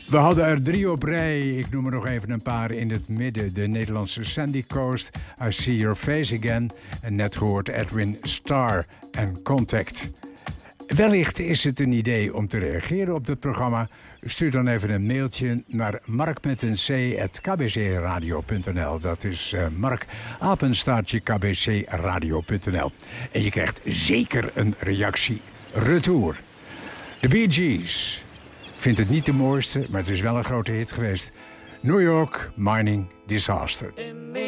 We hadden er 3 op rij. Ik noem er nog even een paar in het midden. De Nederlandse Sandy Coast, I See Your Face Again. En net gehoord Edwin Starr en Contact. Wellicht is het een idee om te reageren op dit programma. Stuur dan even een mailtje naar mark@kbcradio.nl. Dat is mark@kbcradio.nl. En je krijgt zeker een reactie retour. De Bee Gees. Ik vind het niet de mooiste, maar het is wel een grote hit geweest. New York Mining Disaster.